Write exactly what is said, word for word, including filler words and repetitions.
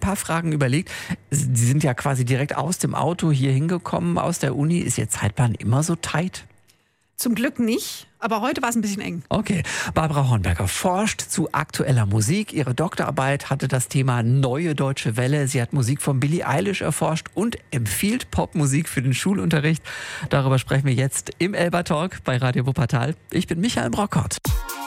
paar Fragen überlegt. Sie sind ja quasi direkt aus dem Auto hier hingekommen, aus der Uni. Ist Ihr Zeitplan immer so tight? Zum Glück nicht, aber heute war es ein bisschen eng. Okay. Barbara Hornberger forscht zu aktueller Musik. Ihre Doktorarbeit hatte das Thema Neue Deutsche Welle. Sie hat Musik von Billie Eilish erforscht und empfiehlt Popmusik für den Schulunterricht. Darüber sprechen wir jetzt im Elba Talk bei Radio Wuppertal. Ich bin Michael Brockert.